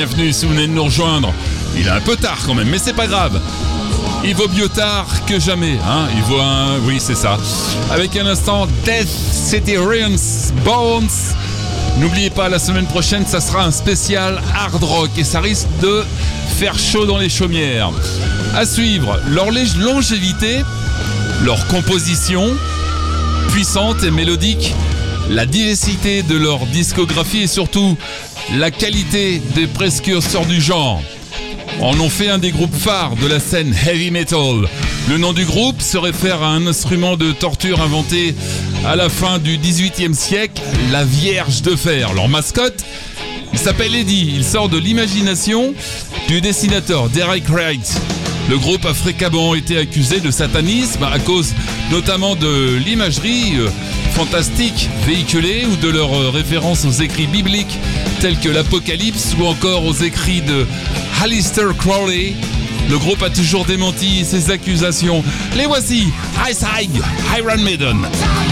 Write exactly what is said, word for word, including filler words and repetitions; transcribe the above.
bienvenue si vous venez de nous rejoindre. Il est un peu tard quand même, mais c'est pas grave. Il vaut mieux tard que jamais, hein. Il vaut un... Oui, c'est ça. Avec un instant, Death City Ruins Bones. N'oubliez pas, la semaine prochaine, ça sera un spécial hard rock et ça risque de faire chaud dans les chaumières. À suivre, leur longévité, leur composition puissante et mélodique, la diversité de leur discographie et surtout la qualité des précurseurs du genre. En ont fait un des groupes phares de la scène heavy metal. Le nom du groupe se réfère à un instrument de torture inventé à la fin du dix-huitième siècle, la Vierge de Fer. Leur mascotte, il s'appelle Eddie. Il sort de l'imagination du dessinateur Derek Wright. Le groupe a fréquemment été accusé de satanisme à cause notamment de l'imagerie fantastique véhiculée ou de leur référence aux écrits bibliques tels que l'Apocalypse ou encore aux écrits de Aleister Crowley. Le groupe a toujours démenti ces accusations. Les voici, Ice Iron Maiden.